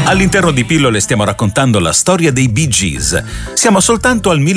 All'interno di Pillole stiamo raccontando la storia dei Bee Gees. Siamo soltanto al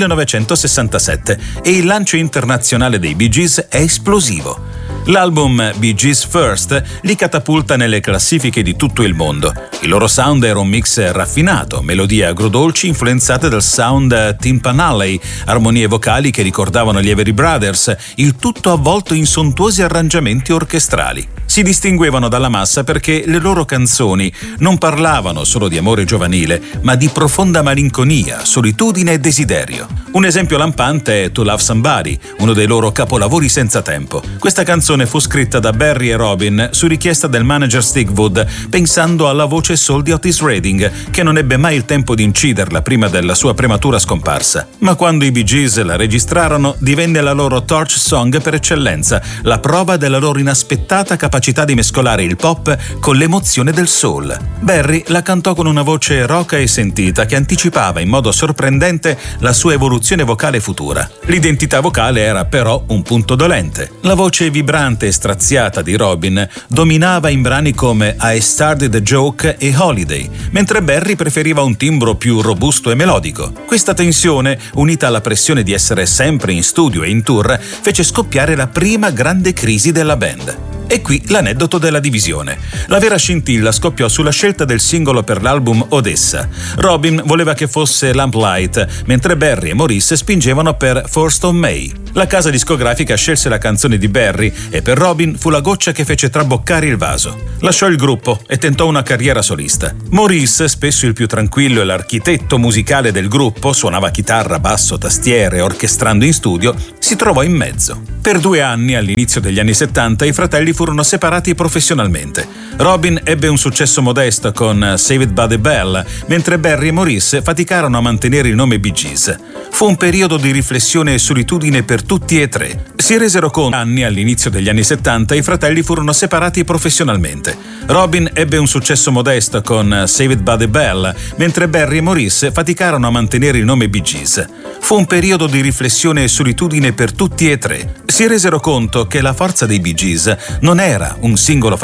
1967 e il lancio internazionale dei Bee Gees è esplosivo. L'album Bee Gees First li catapulta nelle classifiche di tutto il mondo. Il loro sound era un mix raffinato, melodie agrodolci influenzate dal sound Timpanalley, armonie vocali che ricordavano gli Everly Brothers, il tutto avvolto in sontuosi arrangiamenti orchestrali. Si distinguevano dalla massa perché le loro canzoni non parlavano solo di amore giovanile, ma di profonda malinconia, solitudine e desiderio. Un esempio lampante è To Love Somebody, uno dei loro capolavori senza tempo. Questa canzone fu scritta da Barry e Robin su richiesta del manager Stigwood, pensando alla voce soul di Otis Redding, che non ebbe mai il tempo di inciderla prima della sua prematura scomparsa. Ma quando i Bee Gees la registrarono, divenne la loro torch song per eccellenza, la prova della loro inaspettata capacità di mescolare il pop con l'emozione del soul. Barry la cantò con una voce roca e sentita che anticipava in modo sorprendente la sua evoluzione vocale futura. L'identità vocale era però un punto dolente. La voce vibrante e straziata di Robin dominava in brani come I Started a Joke e Holiday, mentre Barry preferiva un timbro più robusto e melodico. Questa tensione, unita alla pressione di essere sempre in studio e in tour, fece scoppiare la prima grande crisi della band. E qui l'aneddoto della divisione. La vera scintilla scoppiò sulla scelta del singolo per l'album Odessa. Robin voleva che fosse Lamplight, mentre Barry e Maurice spingevano per First of May. La casa discografica scelse la canzone di Barry e per Robin fu la goccia che fece traboccare il vaso. Lasciò il gruppo e tentò una carriera solista. Maurice, spesso il più tranquillo e l'architetto musicale del gruppo, suonava chitarra, basso, tastiere, orchestrando in studio, si trovò in mezzo. Per 2 anni, all'inizio degli anni 70, i fratelli furono separati professionalmente. Robin ebbe un successo modesto con Saved by the Bell, mentre Barry e Maurice faticarono a mantenere il nome Bee Gees. Fu un periodo di riflessione e solitudine per tutti e tre. Si resero conto che all'inizio degli anni 70 i fratelli furono separati professionalmente. Robin ebbe un successo modesto con Saved by the Bell, mentre Barry e Maurice faticarono a mantenere il nome Bee Gees. Fu un periodo di riflessione e solitudine per tutti e tre. Si resero conto che la forza dei Bee Gees non era un singolo